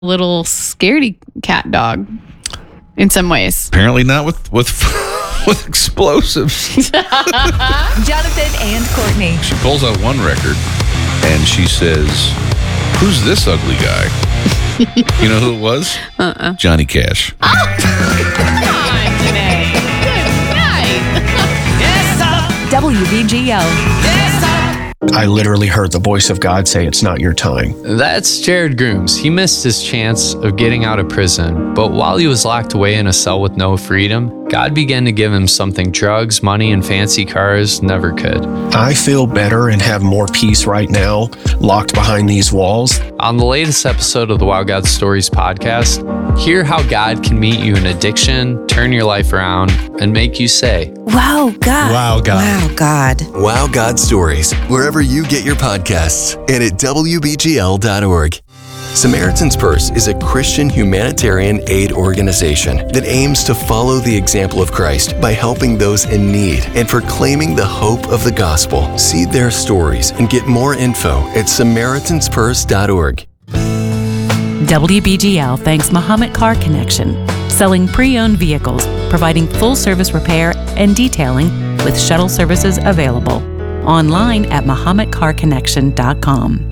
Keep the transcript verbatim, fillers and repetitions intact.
little scaredy cat dog in some ways. Apparently not with with with explosives. Jonathan and Courtney. She pulls out one record and she says, "Who's this ugly guy?" You know who it was? Uh-uh. Johnny Cash. Oh, come on today. Good night. Yes, sir. W B G L. Yes, sir. I literally heard the voice of God say, "It's not your time." That's Jared Grooms. He missed his chance of getting out of prison, but while he was locked away in a cell with no freedom, God began to give him something drugs, money, and fancy cars never could. I feel better and have more peace right now, locked behind these walls. On the latest episode of the Wow God Stories podcast, hear how God can meet you in addiction, turn your life around, and make you say, "Wow, God. Wow, God. Wow, God." Wow God Stories, wherever you get your podcasts and at W B G L dot org. Samaritan's Purse is a Christian humanitarian aid organization that aims to follow the example of Christ by helping those in need and proclaiming the hope of the gospel. See their stories and get more info at Samaritans Purse dot org. W B G L thanks Muhammad Car Connection, selling pre-owned vehicles, providing full-service repair and detailing with shuttle services available. Online at Muhammad Car Connection dot com.